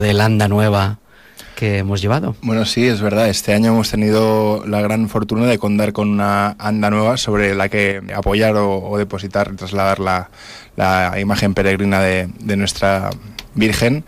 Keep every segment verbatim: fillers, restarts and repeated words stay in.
del Anda Nueva que hemos llevado. Bueno, sí, es verdad. Este año hemos tenido la gran fortuna de contar con una anda nueva sobre la que apoyar o, o depositar, trasladar la, la imagen peregrina de, de nuestra Virgen.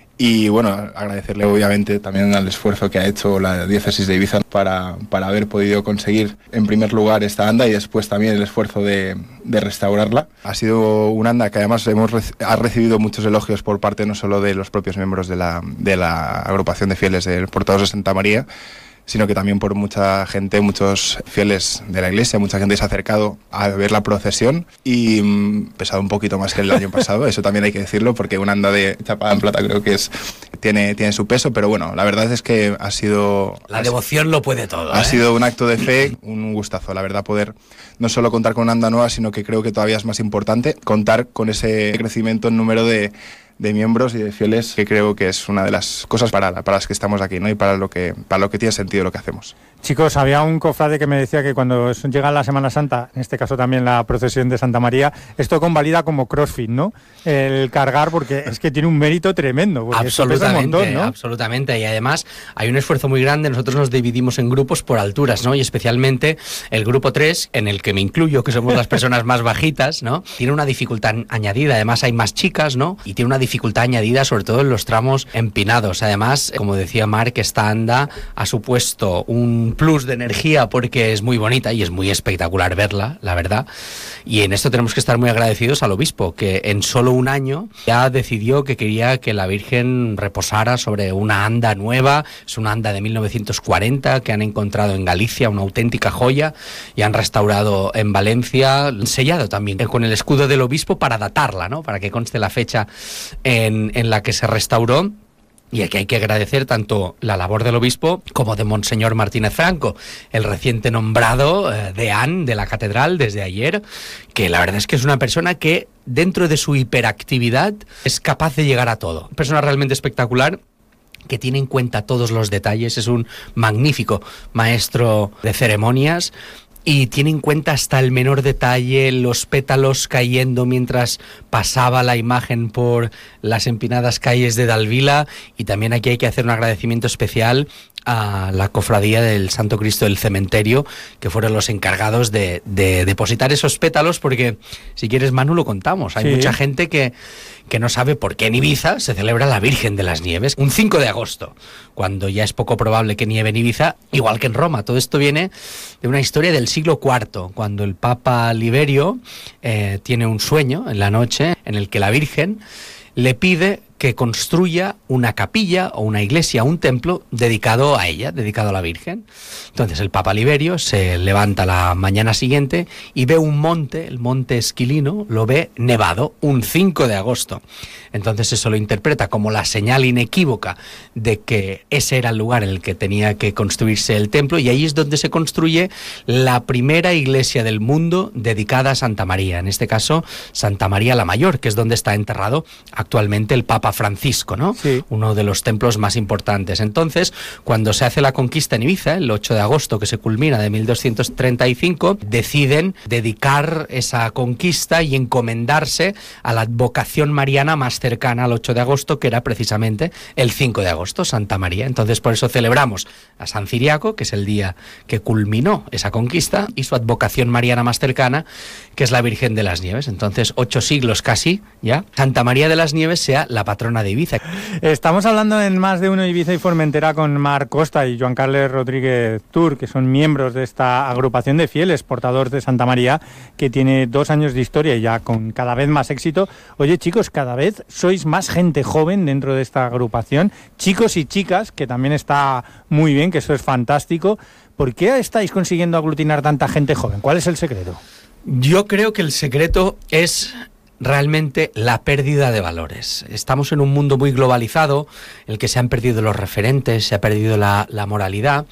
Y bueno, agradecerle obviamente también al esfuerzo que ha hecho la diócesis de Ibiza para, para haber podido conseguir en primer lugar esta anda y después también el esfuerzo de, de restaurarla. Ha sido una anda que además hemos ha recibido muchos elogios por parte no solo de los propios miembros de la, de la agrupación de fieles del Portados de Santa María, sino que también por mucha gente, muchos fieles de la iglesia, mucha gente se ha acercado a ver la procesión y mmm, pesado un poquito más que el año pasado, eso también hay que decirlo, porque una anda de chapada en plata creo que es tiene, tiene su peso, pero bueno, la verdad es que ha sido... La devoción lo puede todo. Ha ¿eh? sido un acto de fe, un gustazo, la verdad, poder no solo contar con una anda nueva, sino que creo que todavía es más importante contar con ese crecimiento en número de... de miembros y de fieles, que creo que es una de las cosas para, para las que estamos aquí, ¿no? Y para lo que para lo que tiene sentido lo que hacemos. Chicos, había un cofrade que me decía que cuando llega la Semana Santa, en este caso también la procesión de Santa María, esto convalida como CrossFit, ¿no? El cargar, porque es que tiene un mérito tremendo. Absolutamente, un montón, ¿no? absolutamente. Y además hay un esfuerzo muy grande. Nosotros nos dividimos en grupos por alturas, ¿no? Y especialmente el grupo tres, en el que me incluyo, que somos las personas más bajitas, ¿no? Tiene una dificultad añadida. Además hay más chicas, ¿no? Y tiene una dificultad añadida, sobre todo en los tramos empinados. Además, como decía Marc, esta anda ha supuesto un plus de energía porque es muy bonita y es muy espectacular verla, la verdad. Y en esto tenemos que estar muy agradecidos al obispo, que en solo un año ya decidió que quería que la Virgen reposara sobre una anda nueva. Es una anda de mil novecientos cuarenta que han encontrado en Galicia, una auténtica joya, y han restaurado en Valencia, sellado también con el escudo del obispo para datarla, ¿no? Para que conste la fecha en, en la que se restauró. Y aquí hay que agradecer tanto la labor del obispo como de Monseñor Martínez Franco, el reciente nombrado eh, deán de la catedral desde ayer, que la verdad es que es una persona que dentro de su hiperactividad es capaz de llegar a todo. Una persona realmente espectacular, que tiene en cuenta todos los detalles, es un magnífico maestro de ceremonias. Y tiene en cuenta hasta el menor detalle, los pétalos cayendo mientras pasaba la imagen por las empinadas calles de Dalvila. Y también aquí hay que hacer un agradecimiento especial a la cofradía del Santo Cristo del Cementerio, que fueron los encargados de, de depositar esos pétalos, porque si quieres, Manu, lo contamos. Hay sí. mucha gente que, que no sabe por qué en Ibiza se celebra la Virgen de las Nieves un cinco de agosto, cuando ya es poco probable que nieve en Ibiza, igual que en Roma. Todo esto viene de una historia del siglo cuarto, cuando el Papa Liberio eh, tiene un sueño en la noche en el que la Virgen le pide que construya una capilla o una iglesia, un templo dedicado a ella, dedicado a la Virgen. Entonces el Papa Liberio se levanta la mañana siguiente y ve un monte, el monte Esquilino, lo ve nevado, un cinco de agosto. Entonces eso lo interpreta como la señal inequívoca de que ese era el lugar en el que tenía que construirse el templo, y ahí es donde se construye la primera iglesia del mundo dedicada a Santa María, en este caso Santa María la Mayor, que es donde está enterrado actualmente el Papa Francisco, ¿no? Sí. Uno de los templos más importantes. Entonces, cuando se hace la conquista en Ibiza, el ocho de agosto, que se culmina de mil doscientos treinta y cinco, deciden dedicar esa conquista y encomendarse a la advocación mariana más cercana al ocho de agosto, que era precisamente el cinco de agosto, Santa María. Entonces, por eso celebramos a San Ciriaco, que es el día que culminó esa conquista, y su advocación mariana más cercana, que es la Virgen de las Nieves. Entonces, ocho siglos casi ya, Santa María de las Nieves sea la patrona de Ibiza. Estamos hablando en Más de Uno Ibiza y Formentera con Marc Costa y Joan Carles Rodríguez Tur, que son miembros de esta agrupación de fieles portadores de Santa María, que tiene dos años de historia y ya con cada vez más éxito. Oye, chicos, cada vez sois más gente joven dentro de esta agrupación, chicos y chicas, que también está muy bien, que eso es fantástico. ¿Por qué estáis consiguiendo aglutinar tanta gente joven? ¿Cuál es el secreto? Yo creo que el secreto es realmente la pérdida de valores. Estamos en un mundo muy globalizado, en el que se han perdido los referentes, se ha perdido la, la moralidad,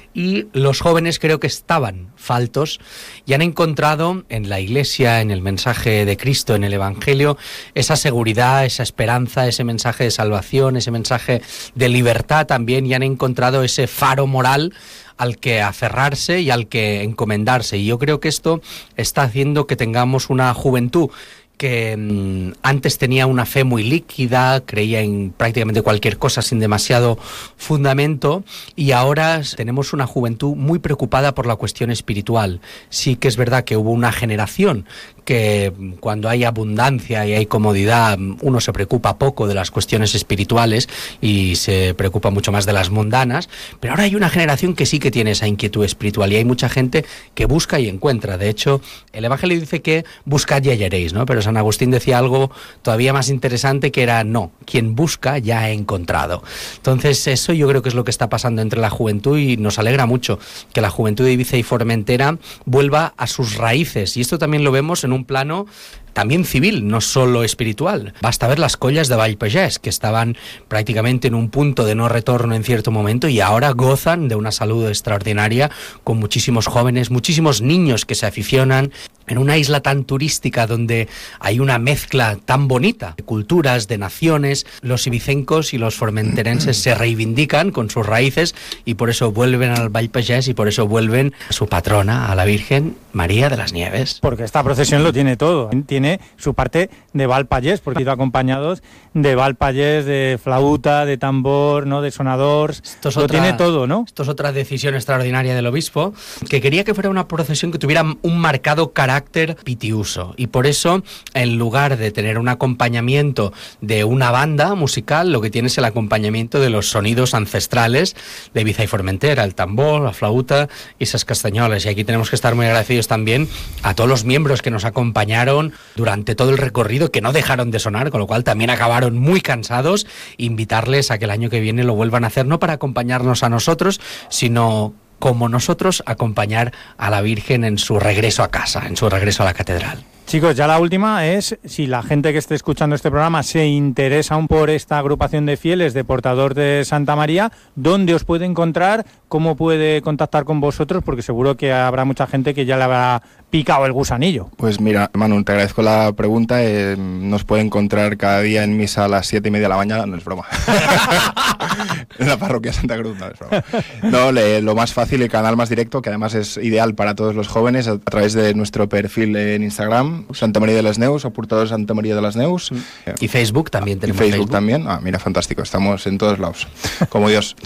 y los jóvenes creo que estaban faltos y han encontrado en la Iglesia, en el mensaje de Cristo, en el Evangelio, esa seguridad, esa esperanza, ese mensaje de salvación, ese mensaje de libertad también, y han encontrado ese faro moral al que aferrarse y al que encomendarse. Y yo creo que esto está haciendo que tengamos una juventud que mmm, antes tenía una fe muy líquida, creía en prácticamente cualquier cosa sin demasiado fundamento, y ahora tenemos una juventud muy preocupada por la cuestión espiritual. Sí que es verdad que hubo una generación que cuando hay abundancia y hay comodidad, uno se preocupa poco de las cuestiones espirituales y se preocupa mucho más de las mundanas, pero ahora hay una generación que sí que tiene esa inquietud espiritual y hay mucha gente que busca y encuentra. De hecho, el Evangelio dice que buscad y hallaréis, ¿no? Pero San Agustín decía algo todavía más interesante, que era no, quien busca ya ha encontrado. Entonces eso yo creo que es lo que está pasando entre la juventud, y nos alegra mucho que la juventud de Ibiza y Formentera vuelva a sus raíces, y esto también lo vemos en un plano también civil, no solo espiritual. Basta ver las collas de Vallpagès, que estaban prácticamente en un punto de no retorno en cierto momento y ahora gozan de una salud extraordinaria, con muchísimos jóvenes, muchísimos niños que se aficionan. En una isla tan turística donde hay una mezcla tan bonita de culturas, de naciones, los ibicencos y los formenterenses se reivindican con sus raíces y por eso vuelven al Vallpagès y por eso vuelven a su patrona, a la Virgen María de las Nieves. Porque esta procesión lo tiene todo. Tiene su parte de Vallpagès, porque ha ido acompañados de Vallpagès, de flauta, de tambor, ¿no?, de sonadors. Esto es lo otra, tiene todo, ¿no? Esto es otra decisión extraordinaria del obispo, que quería que fuera una procesión que tuviera un marcado carácter pitiuso, y por eso, en lugar de tener un acompañamiento de una banda musical, lo que tiene es el acompañamiento de los sonidos ancestrales de Ibiza y Formentera, el tambor, la flauta y esas castañolas. Y aquí tenemos que estar muy agradecidos también a todos los miembros que nos acompañaron durante todo el recorrido, que no dejaron de sonar, con lo cual también acabaron muy cansados. Invitarles a que el año que viene lo vuelvan a hacer, no para acompañarnos a nosotros, sino como nosotros acompañar a la Virgen en su regreso a casa, en su regreso a la catedral. Chicos, ya la última es, si la gente que esté escuchando este programa se interesa aún por esta agrupación de fieles de Portador de Santa María, ¿dónde os puede encontrar? ¿Cómo puede contactar con vosotros? Porque seguro que habrá mucha gente que ya le habrá picado el gusanillo. Pues mira, Manu, te agradezco la pregunta. Eh, nos puede encontrar cada día en misa a las siete y media de la mañana, no es broma. En la parroquia Santa Cruz, no es broma. No, le, lo más fácil, el canal más directo, que además es ideal para todos los jóvenes, a través de nuestro perfil en Instagram, Santa María de las Neus, o Portador Santa María de las Neus. Y Facebook también tenemos. Y Facebook, Facebook también. Ah, mira, fantástico, estamos en todos lados, como Dios.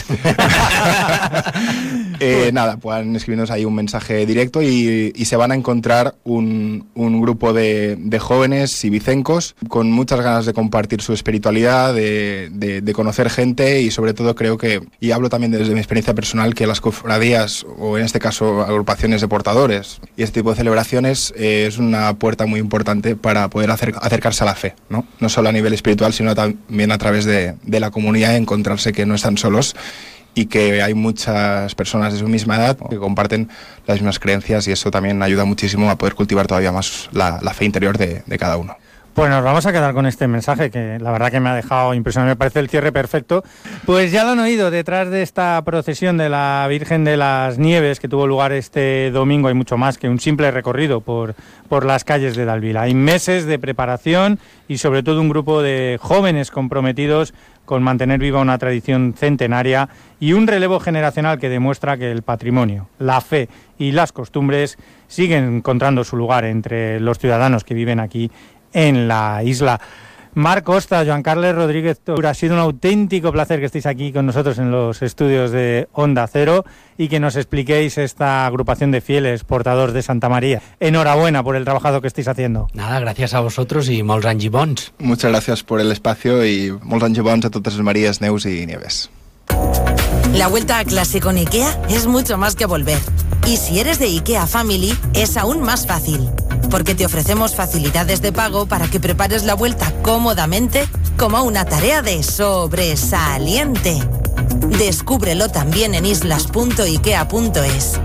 eh, nada, pueden escribirnos ahí un mensaje directo y, y se van a encontrar un, un grupo de, de jóvenes ibicencos con muchas ganas de compartir su espiritualidad, de, de, de conocer gente, y sobre todo creo que, y hablo también desde mi experiencia personal, que las cofradías, o en este caso agrupaciones de portadores y este tipo de celebraciones, eh, es una puerta muy importante para poder acer, acercarse a la fe, ¿no? No solo a nivel espiritual, sino también a través de, de la comunidad, encontrarse que no están solos y que hay muchas personas de su misma edad que comparten las mismas creencias, y eso también ayuda muchísimo a poder cultivar todavía más la, la fe interior de, de cada uno. Pues nos vamos a quedar con este mensaje que la verdad que me ha dejado impresionado, me parece el cierre perfecto. Pues ya lo han oído, detrás de esta procesión de la Virgen de las Nieves que tuvo lugar este domingo hay mucho más que un simple recorrido por, por las calles de Dalvila. Hay meses de preparación y sobre todo un grupo de jóvenes comprometidos con mantener viva una tradición centenaria y un relevo generacional que demuestra que el patrimonio, la fe y las costumbres siguen encontrando su lugar entre los ciudadanos que viven aquí en la isla. Marc Costa, Joan Carles Rodríguez Tour, ha sido un auténtico placer que estéis aquí con nosotros en los estudios de Onda Cero y que nos expliquéis esta agrupación de fieles Portadors de Santa María. Enhorabuena por el trabajo que estáis haciendo. Nada, gracias a vosotros y molts anys i bons. Muchas gracias por el espacio y molts anys i bons a totes les Marías, Neus y Nieves. La vuelta a clase con IKEA es mucho más que volver. Y si eres de IKEA Family, es aún más fácil. Porque te ofrecemos facilidades de pago para que prepares la vuelta cómodamente como una tarea de sobresaliente. Descúbrelo también en islas punto ikea punto es.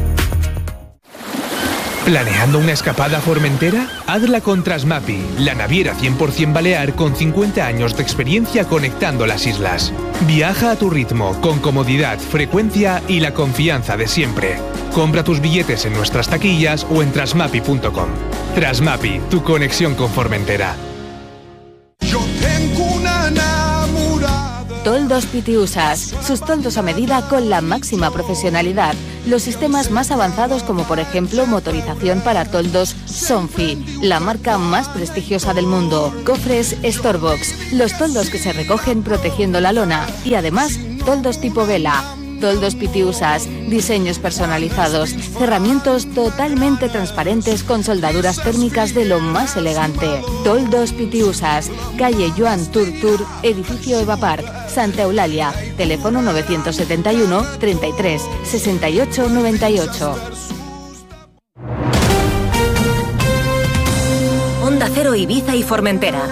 ¿Planeando una escapada a Formentera? Hazla con Trasmapi, la naviera cien por ciento balear con cincuenta años de experiencia conectando las islas. Viaja a tu ritmo, con comodidad, frecuencia y la confianza de siempre. Compra tus billetes en nuestras taquillas o en trasmapi punto com. Trasmapi, tu conexión con Formentera. Yo tengo una enamorada. Toldo Toldos Pitiusas, sus toldos a medida con la máxima profesionalidad. Los sistemas más avanzados como por ejemplo motorización para toldos Sonfi, la marca más prestigiosa del mundo. Cofres Storebox, los toldos que se recogen protegiendo la lona y además toldos tipo vela. Toldos Pitiusas, diseños personalizados, cerramientos totalmente transparentes con soldaduras térmicas de lo más elegante. Toldos Pitiusas, calle Joan Turtur, edificio Eva Park, Santa Eulalia, teléfono novecientos setenta y uno, treinta y tres, sesenta y ocho, noventa y ocho. Onda Cero Ibiza y Formentera.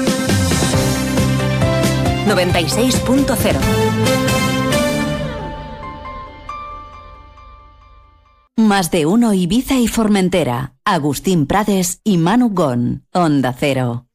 noventa y seis punto cero. Más de uno Ibiza y Formentera. Agustín Prades y Manu Gon. Onda Cero.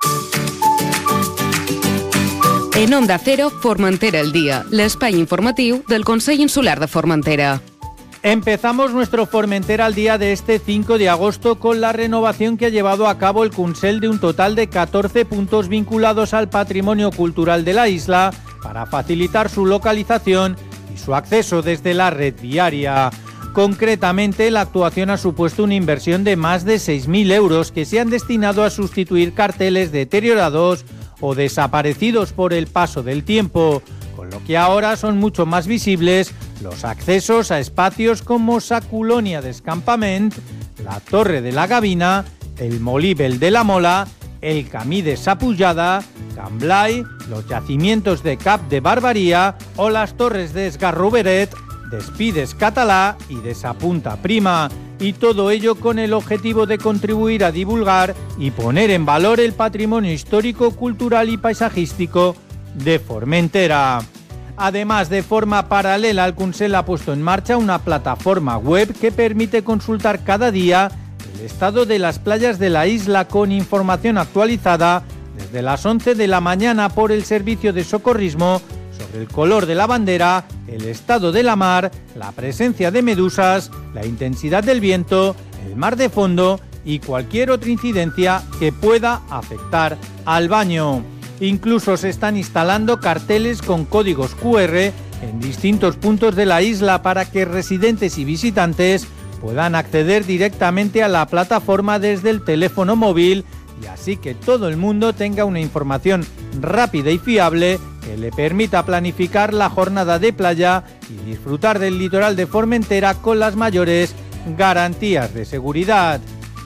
En Onda Cero, Formentera el Dia, l'espai informatiu del Consell Insular de Formentera. Empezamos nuestro Formentera al día de este cinco de agosto con la renovación que ha llevado a cabo el Consell de un total de catorce puntos vinculados al patrimonio cultural de la isla para facilitar su localización y su acceso desde la red viaria. Concretamente, la actuación ha supuesto una inversión de más de seis mil euros que se han destinado a sustituir carteles deteriorados o desaparecidos por el paso del tiempo, con lo que ahora son mucho más visibles los accesos a espacios como Sa Colònia d'Escampament, la Torre de la Gavina, el Molíbel de la Mola, el Camí de Sa Pujada, Can Blai, los yacimientos de Cap de Barbaria o las torres de Esgarroveret, Despides Catalá y de Sa Punta Prima, y todo ello con el objetivo de contribuir a divulgar y poner en valor el patrimonio histórico, cultural y paisajístico de Formentera. Además, de forma paralela, el Consell ha puesto en marcha una plataforma web que permite consultar cada día el estado de las playas de la isla con información actualizada desde las once de la mañana por el Servicio de Socorrismo sobre el color de la bandera, el estado de la mar, la presencia de medusas, la intensidad del viento, el mar de fondo y cualquier otra incidencia que pueda afectar al baño. Incluso se están instalando carteles con códigos cu erre en distintos puntos de la isla para que residentes y visitantes puedan acceder directamente a la plataforma desde el teléfono móvil y así que todo el mundo tenga una información rápida y fiable que le permita planificar la jornada de playa y disfrutar del litoral de Formentera con las mayores garantías de seguridad.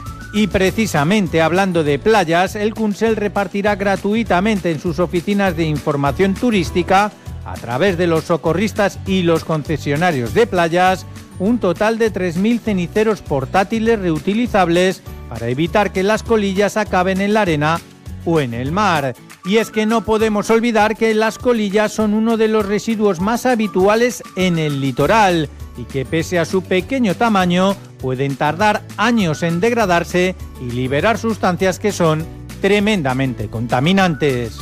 Y precisamente hablando de playas, el Consell repartirá gratuitamente en sus oficinas de información turística, a través de los socorristas y los concesionarios de playas, un total de tres mil ceniceros portátiles reutilizables para evitar que las colillas acaben en la arena o en el mar. Y es que no podemos olvidar que las colillas son uno de los residuos más habituales en el litoral y que pese a su pequeño tamaño pueden tardar años en degradarse y liberar sustancias que son tremendamente contaminantes.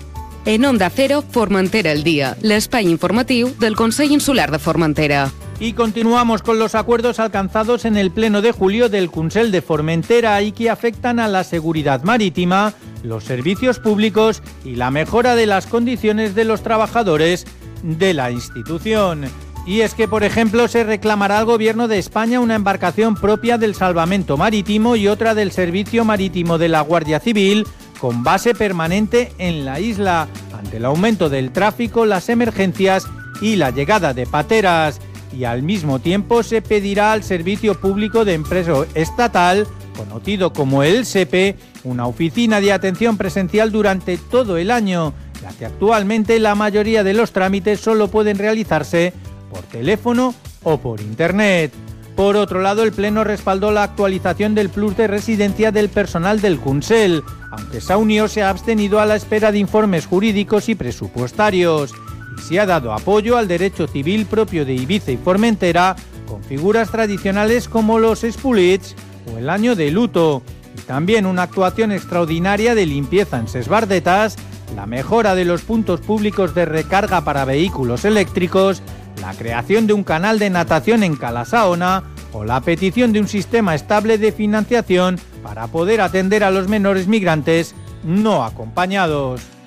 En Onda Cero, Formentera el Dia, l'espai informatiu del Consell Insular de Formentera. Y continuamos con los acuerdos alcanzados en el pleno de julio del Consell de Formentera y que afectan a la seguridad marítima, los servicios públicos y la mejora de las condiciones de los trabajadores de la institución. Y es que, por ejemplo, se reclamará al Gobierno de España una embarcación propia del salvamento marítimo y otra del Servicio Marítimo de la Guardia Civil con base permanente en la isla, ante el aumento del tráfico, las emergencias y la llegada de pateras. Y al mismo tiempo se pedirá al Servicio Público de Empleo Estatal, conocido como el SEPE, una oficina de atención presencial durante todo el año, ya que actualmente la mayoría de los trámites solo pueden realizarse por teléfono o por internet. Por otro lado, el Pleno respaldó la actualización del plus de residencia del personal del Consell, aunque Sa Unió se ha abstenido a la espera de informes jurídicos y presupuestarios. Y se ha dado apoyo al derecho civil propio de Ibiza y Formentera, con figuras tradicionales como los Espulits o el año de luto, y también una actuación extraordinaria de limpieza en Ses Bardetas, la mejora de los puntos públicos de recarga para vehículos eléctricos, la creación de un canal de natación en Cala Saona o la petición de un sistema estable de financiación para poder atender a los menores migrantes no acompañados.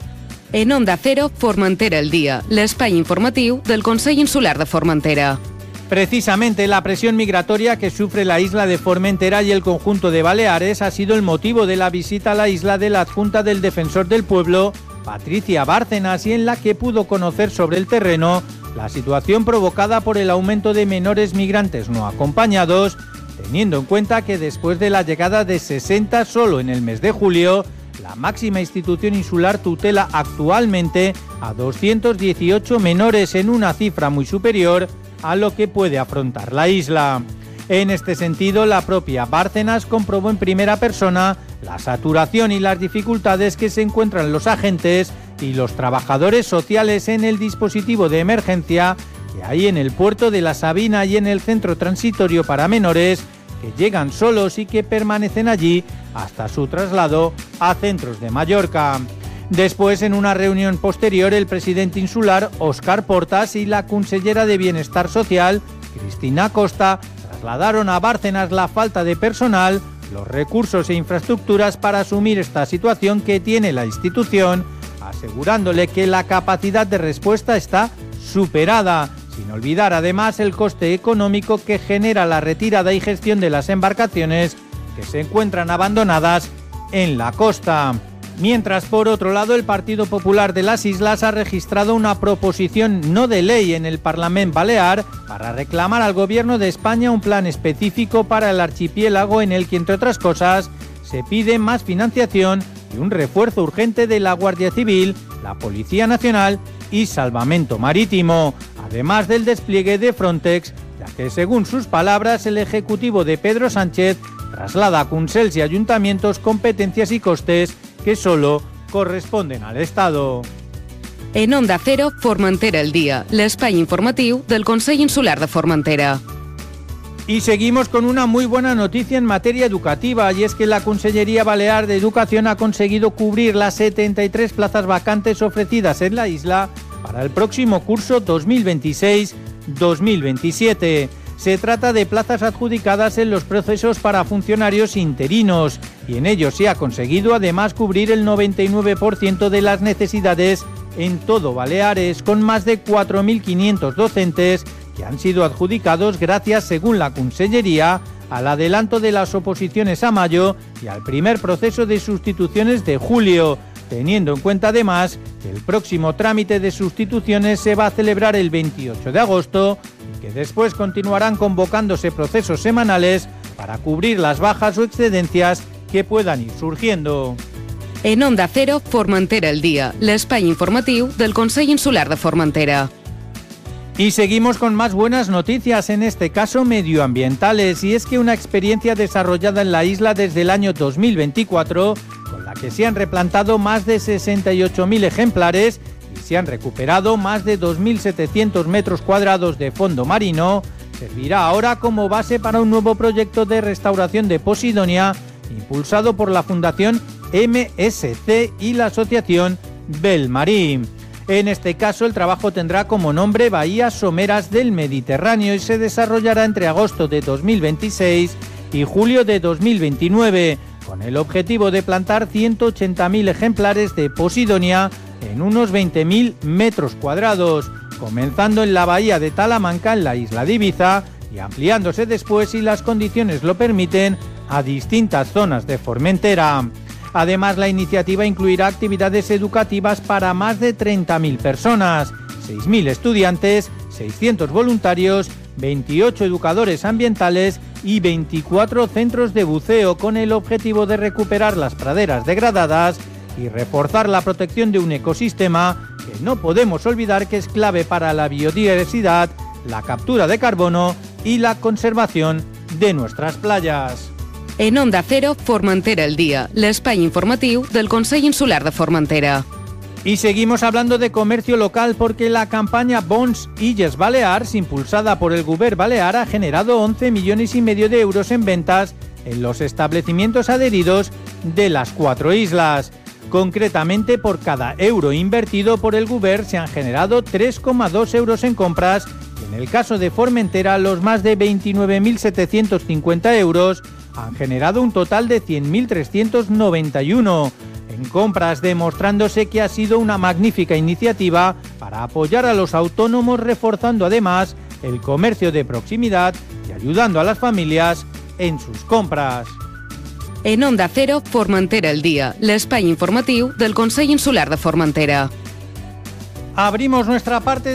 En Onda Cero, Formentera el dia, l'espai informatiu del Consell Insular de Formentera. Precisamente la presión migratoria que sufre la isla de Formentera y el conjunto de Baleares ha sido el motivo de la visita a la isla de la adjunta del Defensor del Pueblo, Patricia Bárcenas, y en la que pudo conocer sobre el terreno la situación provocada por el aumento de menores migrantes no acompañados, teniendo en cuenta que después de la llegada de sesenta solo en el mes de julio, la máxima institución insular tutela actualmente a doscientos dieciocho menores, en una cifra muy superior a lo que puede afrontar la isla. En este sentido, la propia Bárcenas comprobó en primera persona la saturación y las dificultades que se encuentran los agentes y los trabajadores sociales en el dispositivo de emergencia que hay en el puerto de La Sabina y en el centro transitorio para menores, que llegan solos y que permanecen allí hasta su traslado a centros de Mallorca. Después, en una reunión posterior, el presidente insular, Óscar Portas, y la consellera de Bienestar Social, Cristina Costa, trasladaron a Bárcenas la falta de personal, los recursos e infraestructuras para asumir esta situación que tiene la institución, asegurándole que la capacidad de respuesta está superada, sin olvidar además el coste económico que genera la retirada y gestión de las embarcaciones que se encuentran abandonadas en la costa. Mientras, por otro lado, el Partido Popular de las Islas ha registrado una proposición no de ley en el Parlamento Balear para reclamar al Gobierno de España un plan específico para el archipiélago en el que, entre otras cosas, se pide más financiación y un refuerzo urgente de la Guardia Civil, la Policía Nacional y Salvamento Marítimo, además del despliegue de Frontex, ya que, según sus palabras, el Ejecutivo de Pedro Sánchez traslada a Consels y ayuntamientos competencias y costes que solo corresponden al Estado. En Onda Cero, Formentera el dia, l'espai informatiu del Consell Insular de Formentera. Y seguimos con una muy buena noticia en materia educativa, y es que la Consellería Balear de Educación ha conseguido cubrir las setenta y tres plazas vacantes ofrecidas en la isla para el próximo curso dos mil veintiséis dos mil veintisiete. Se trata de plazas adjudicadas en los procesos para funcionarios interinos, y en ellos se ha conseguido además cubrir el noventa y nueve por ciento de las necesidades en todo Baleares, con más de cuatro mil quinientos docentes que han sido adjudicados gracias, según la Consellería, al adelanto de las oposiciones a mayo y al primer proceso de sustituciones de julio, teniendo en cuenta además que el próximo trámite de sustituciones se va a celebrar el veintiocho de agosto y que después continuarán convocándose procesos semanales para cubrir las bajas o excedencias que puedan ir surgiendo. En Onda Cero, Formentera el dia, l'espai informatiu del Consell Insular de Formentera. Y seguimos con más buenas noticias, en este caso medioambientales, y es que una experiencia desarrollada en la isla desde el año dos mil veinticuatro, con la que se han replantado más de sesenta y ocho mil ejemplares y se han recuperado más de dos mil setecientos metros cuadrados de fondo marino, servirá ahora como base para un nuevo proyecto de restauración de Posidonia, impulsado por la Fundación M S C y la Asociación Belmarí. En este caso, el trabajo tendrá como nombre Bahías Someras del Mediterráneo y se desarrollará entre agosto de dos mil veintiséis y julio de dos mil veintinueve, con el objetivo de plantar ciento ochenta mil ejemplares de Posidonia en unos veinte mil metros cuadrados, comenzando en la bahía de Talamanca, en la isla de Ibiza, y ampliándose después, si las condiciones lo permiten, a distintas zonas de Formentera. Además, la iniciativa incluirá actividades educativas para más de treinta mil personas, seis mil estudiantes, seiscientos voluntarios, veintiocho educadores ambientales y veinticuatro centros de buceo, con el objetivo de recuperar las praderas degradadas y reforzar la protección de un ecosistema que no podemos olvidar que es clave para la biodiversidad, la captura de carbono y la conservación de nuestras playas. En Onda Cero, Formentera el dia, l'espai informatiu del Consell Insular de Formentera. Y seguimos hablando de comercio local, porque la campaña Bons Illes Balears, impulsada por el Govern Balear, ha generado once millones y medio de euros en ventas en los establecimientos adheridos de las cuatro islas. Concretamente, por cada euro invertido por el Govern se han generado tres coma dos euros en compras, y en el caso de Formentera, los más de veintinueve mil setecientos cincuenta euros han generado un total de cien mil trescientos noventa y uno. en compras, demostrándose que ha sido una magnífica iniciativa para apoyar a los autónomos, reforzando además el comercio de proximidad y ayudando a las familias en sus compras. En Onda Cero, Formentera el dia, l'espai informatiu del Consell Insular de Formentera. Abrimos nuestra parte